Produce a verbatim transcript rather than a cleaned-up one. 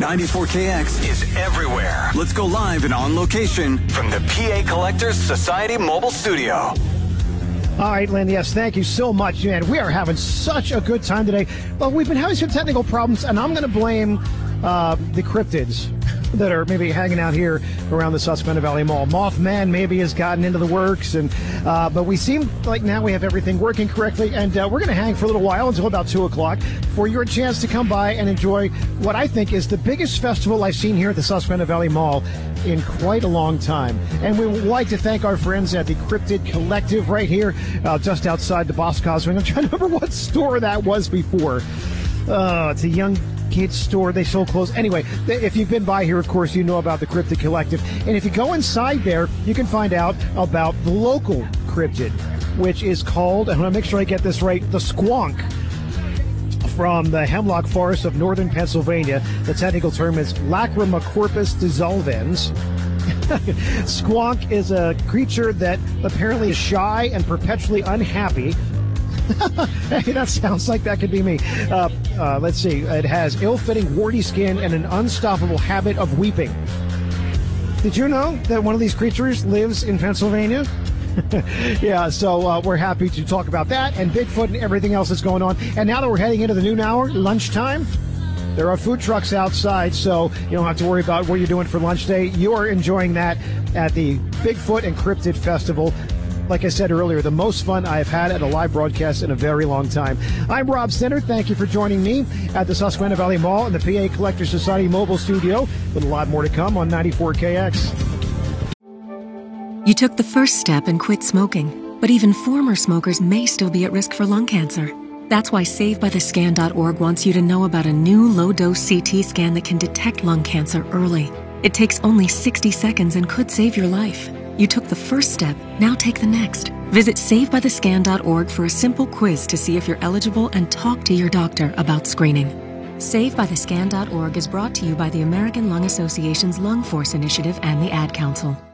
ninety-four K X is everywhere. Let's go live and on location from the P A Collectors Society mobile studio. All right, Lynn, yes, thank you so much, man. We are having such a good time today. But we've been having some technical problems, and I'm going to blame uh, the cryptids that are maybe hanging out here around the Susquehanna Valley Mall. Mothman maybe has gotten into the works, and uh, but we seem like now we have everything working correctly, and uh, we're going to hang for a little while until about two o'clock for your chance to come by and enjoy what I think is the biggest festival I've seen here at the Susquehanna Valley Mall in quite a long time. And we would like to thank our friends at the Cryptid Collective right here, uh, just outside the Boscos Ring. I'm trying to remember what store that was before. Uh, it's a young kids store. They sold clothes. Anyway, if you've been by here, of course, you know about the Cryptid Collective. And if you go inside there, you can find out about the local cryptid, which is called, I want to make sure I get this right, the Squonk, from the hemlock forest of northern Pennsylvania. The technical term is Lacrimocorpus dissolvens. Squonk is a creature that apparently is shy and perpetually unhappy. Hey, that sounds like that could be me. Uh, uh, let's see. It has ill-fitting, warty skin and an unstoppable habit of weeping. Did you know that one of these creatures lives in Pennsylvania? Yeah, so uh, we're happy to talk about that and Bigfoot and everything else that's going on. And now that we're heading into the noon hour, lunchtime, there are food trucks outside, so you don't have to worry about what you're doing for lunch day. You are enjoying that at the Bigfoot and Cryptid Festival. Like I said earlier, the most fun I've had at a live broadcast in a very long time. I'm Rob Center. Thank you for joining me at the Susquehanna Valley Mall in the P A Collectors Society mobile studio, with a lot more to come on ninety-four K X. You took the first step and quit smoking, but even former smokers may still be at risk for lung cancer. That's why Save By The Scan dot org wants you to know about a new low-dose C T scan that can detect lung cancer early. It takes only sixty seconds and could save your life. You took the first step, now take the next. Visit Save By The Scan dot org for a simple quiz to see if you're eligible and talk to your doctor about screening. Save By The Scan dot org is brought to you by the American Lung Association's Lung Force Initiative and the Ad Council.